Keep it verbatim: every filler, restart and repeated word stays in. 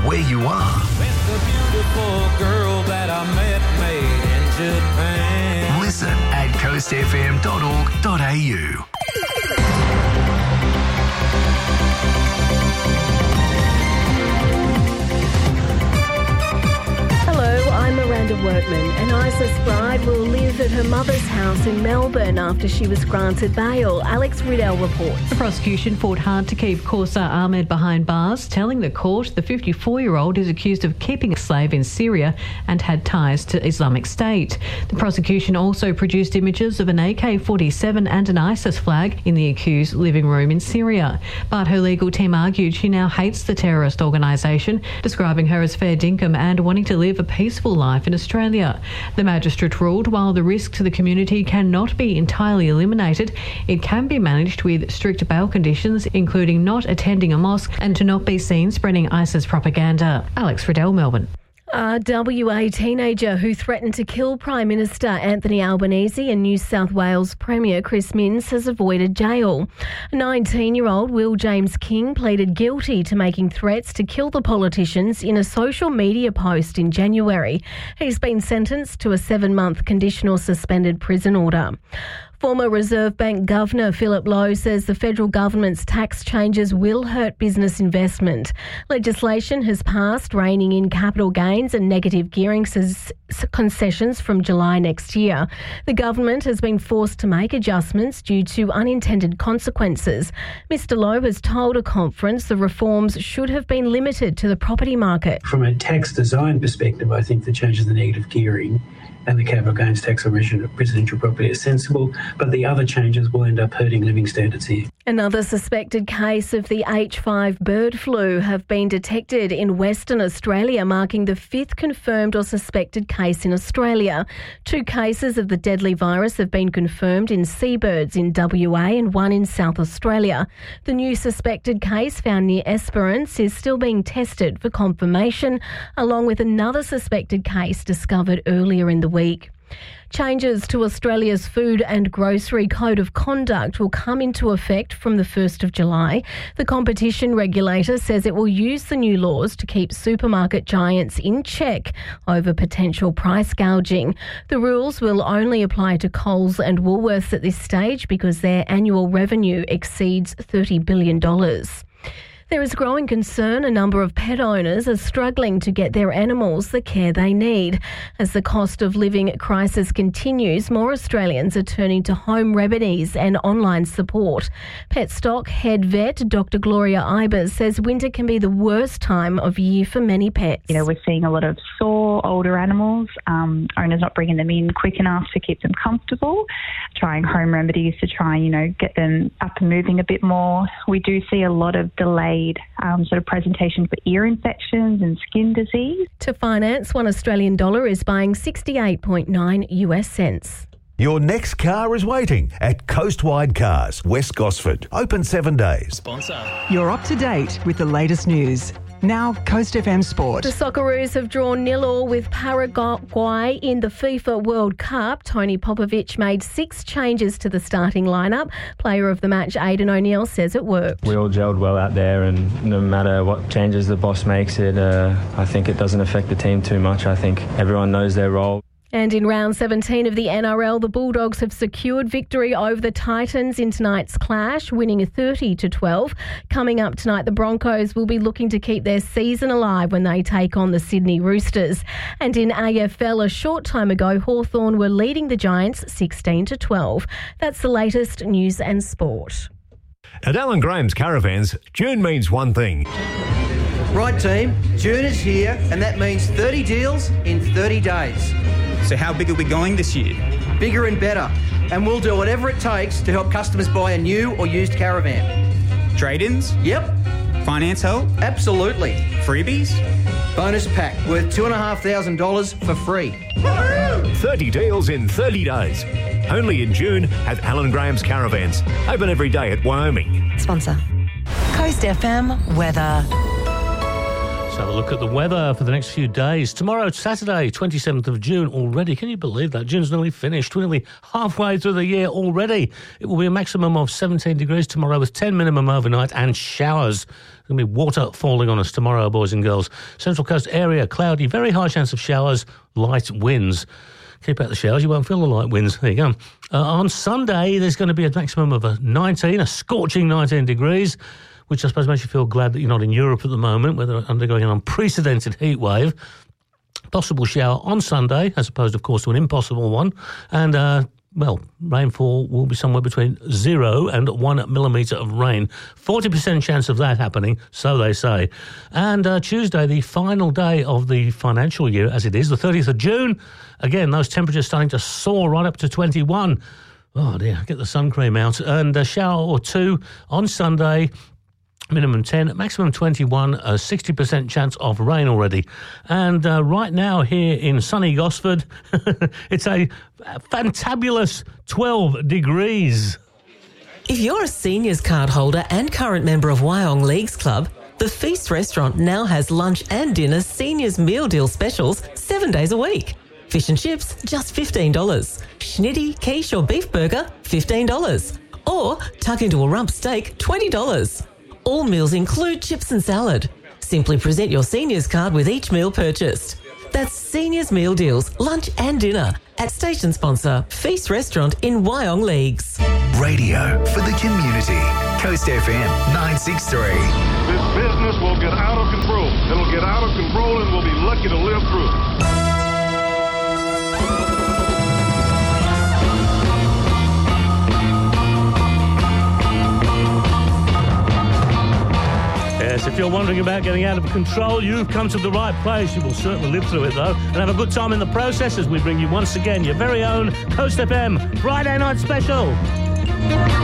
where you are. Met the beautiful girl that I met made in Japan. Listen at coast f m dot org dot a u. Hello, I'm Miranda Workman. An ISIS bride will live at her mother's house in Melbourne after she was granted bail. Alex Riddell reports. The prosecution fought hard to keep Kaursar Ahmed behind bars, telling the court the fifty-four-year-old is accused of keeping a slave in Syria and had ties to Islamic State. The prosecution also produced images of an A K forty-seven and an ISIS flag in the accused's living room in Syria. But her legal team argued she now hates the terrorist organisation, describing her as fair dinkum and wanting to live a peaceful life in Australia. The magistrate ruled while the risk to the community cannot be entirely eliminated, it can be managed with strict bail conditions, including not attending a mosque and to not be seen spreading ISIS propaganda. Alex Riddell, Melbourne. A W A teenager who threatened to kill Prime Minister Anthony Albanese and New South Wales Premier Chris Minns has avoided jail. nineteen-year-old Will James King pleaded guilty to making threats to kill the politicians in a social media post in January. He's been sentenced to a seven-month conditional suspended prison order. Former Reserve Bank Governor Philip Lowe says the federal government's tax changes will hurt business investment. Legislation has passed reining in capital gains and negative gearing concessions from July next year. The government has been forced to make adjustments due to unintended consequences. Mister Lowe has told a conference the reforms should have been limited to the property market. From a tax design perspective, I think the changes in the negative gearing and the capital gains tax on residential property are sensible, but the other changes will end up hurting living standards here. Another suspected case of the H five bird flu have been detected in Western Australia, marking the fifth confirmed or suspected case in Australia. Two cases of the deadly virus have been confirmed in seabirds in W A and one in South Australia. The new suspected case found near Esperance is still being tested for confirmation, along with another suspected case discovered earlier in the week. Changes to Australia's Food and Grocery Code of Conduct will come into effect from the first of July. The competition regulator says it will use the new laws to keep supermarket giants in check over potential price gouging. The rules will only apply to Coles and Woolworths at this stage because their annual revenue exceeds thirty billion dollars. There is growing concern a number of pet owners are struggling to get their animals the care they need. As the cost of living crisis continues, more Australians are turning to home remedies and online support. Petstock head vet Doctor Gloria Ibers says winter can be the worst time of year for many pets. You know, we're seeing a lot of sore, older animals, um, owners not bringing them in quick enough to keep them comfortable, trying home remedies to try and, you know, get them up and moving a bit more. We do see a lot of delay Um, sort of presentation for ear infections and skin disease. To finance, one Australian dollar is buying sixty-eight point nine U S cents. Your next car is waiting at Coastwide Cars, West Gosford. Open seven days. Sponsor. You're up to date with the latest news. Now, Coast F M Sport. The Socceroos have drawn nil-all with Paraguay in the FIFA World Cup. Tony Popovic made six changes to the starting lineup. Player of the match, Aidan O'Neill, says it worked. We all gelled well out there, and no matter what changes the boss makes, it, uh, I think it doesn't affect the team too much. I think everyone knows their role. And in round seventeen of the N R L, the Bulldogs have secured victory over the Titans in tonight's clash, winning thirty to twelve. Coming up tonight, the Broncos will be looking to keep their season alive when they take on the Sydney Roosters. And in A F L, a short time ago, Hawthorn were leading the Giants sixteen to twelve. That's the latest news and sport. At Alan Graham's Caravans, June means one thing. Right, team, June is here, and that means thirty deals in thirty days. So how big are we going this year? Bigger and better. And we'll do whatever it takes to help customers buy a new or used caravan. Trade-ins? Yep. Finance help? Absolutely. Freebies? Bonus pack worth two thousand five hundred dollars for free. thirty deals in thirty days. Only in June at Alan Graham's Caravans. Open every day at Wyoming. Sponsor. Coast F M weather. Let's have a look at the weather for the next few days. Tomorrow, Saturday, twenty-seventh of June already. Can you believe that? June's nearly finished. We're nearly halfway through the year already. It will be a maximum of seventeen degrees tomorrow with ten minimum overnight and showers. There's going to be water falling on us tomorrow, boys and girls. Central Coast area, cloudy, very high chance of showers, light winds. Keep out the showers, you won't feel the light winds. There you go. Uh, on Sunday, there's going to be a maximum of a nineteen, a scorching nineteen degrees, which I suppose makes you feel glad that you're not in Europe at the moment, where they're undergoing an unprecedented heat wave. Possible shower on Sunday, as opposed, of course, to an impossible one. And, uh, well, rainfall will be somewhere between zero and one millimetre of rain. forty percent chance of that happening, so they say. And uh, Tuesday, the final day of the financial year, as it is, the thirtieth of June. Again, those temperatures starting to soar right up to twenty-one. Oh, dear, get the sun cream out. And a shower or two on Sunday. Minimum ten, maximum twenty-one, a sixty percent chance of rain already. And uh, right now here in sunny Gosford, it's a fantabulous twelve degrees. If you're a seniors card holder and current member of Wyong Leagues Club, the Feast Restaurant now has lunch and dinner seniors meal deal specials seven days a week. Fish and chips, just fifteen dollars. Schnitty, quiche or beef burger, fifteen dollars. Or tuck into a rump steak, twenty dollars. All meals include chips and salad. Simply present your seniors card with each meal purchased. That's Seniors Meal Deals, lunch and dinner at station sponsor Feast Restaurant in Wyong Leagues. Radio for the community. Coast F M nine six three. This business will get out of control. It'll get out of control and we'll be lucky to live through it. Yes, if you're wondering about getting out of control, you've come to the right place. You will certainly live through it, though, and have a good time in the process as we bring you once again your very own Coast F M Friday Night Special.